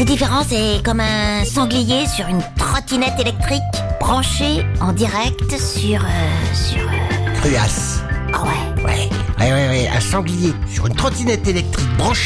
C'est différent, c'est comme un sanglier sur une trottinette électrique branchée en direct sur... Cruas. Ah ouais. Ouais, un sanglier sur une trottinette électrique branchée